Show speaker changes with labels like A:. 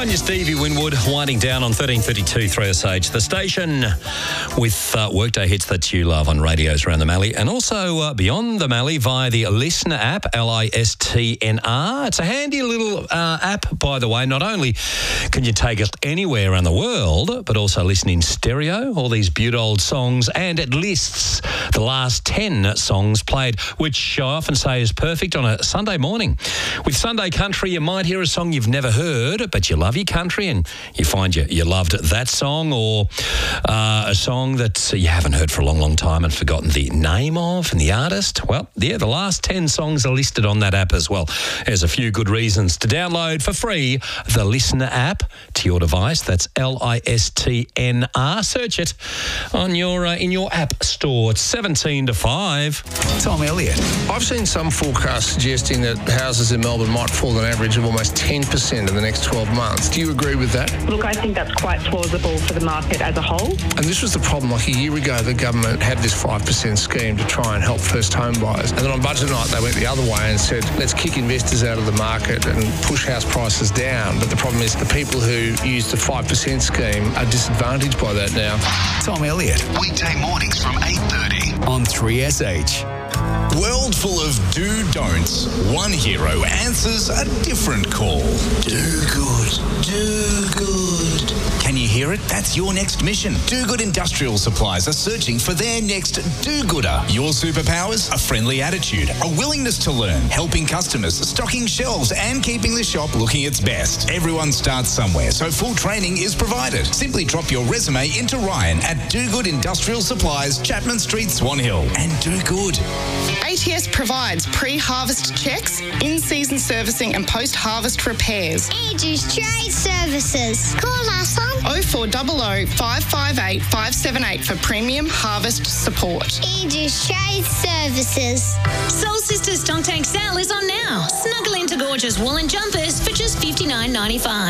A: on, you're Stevie Winwood, winding down on 1332 3SH, the station with workday hits that you love on radios around the Mallee and also beyond the Mallee via the Listener app, LISTNR. It's a handy little app, by the way. Not only can you take it anywhere around the world, but also listen in stereo, all these beautiful old songs, and it lists the last 10 songs played, which I often say is perfect on a Sunday morning. With Sunday Country, you might hear a song you've never heard, but you love your country and you find you loved that song, or a song that you haven't heard for a long, long time and forgotten the name of and the artist. Well, yeah, the last 10 songs are listed on that app as well. There's a few good reasons to download for free the Listener app to your device. That's LISTNR. Search it on your in your app store. It's 17 to 5.
B: Tom Elliott.
C: I've seen some forecasts suggesting that houses in Melbourne might fall an average of almost 10% in the next 12 months. Do you agree with that?
D: Look, I think that's quite plausible for the market as a whole.
C: And this was the problem. Like a year ago, the government had this 5% scheme to try and help first home buyers. And then on budget night, they went the other way and said, let's kick investors out of the market and push house prices down. But the problem is the people who use the 5% scheme are disadvantaged by that now.
B: Tom Elliott.
E: Weekday mornings from 8:30
B: on 3SH.
E: World full of do-don'ts. One hero answers a different call. Do good. Do good. Can you hear it? That's your next mission. Do Good Industrial Supplies are searching for their next do-gooder. Your superpowers? A friendly attitude, a willingness to learn, helping customers, stocking shelves, and keeping the shop looking its best. Everyone starts somewhere, so full training is provided. Simply drop your resume into Ryan at Do Good Industrial Supplies, Chapman Street, Swan Hill, and do good.
F: ATS provides pre-harvest checks, in-season servicing and post-harvest repairs.
G: Aegis Trade Services. Call us on
F: 0400 558 578 for premium harvest support.
G: Aegis Trade Services.
H: Soul Sisters Stock Tank Sale is on now. Snuggle into gorgeous woolen jumpers for just $59.95.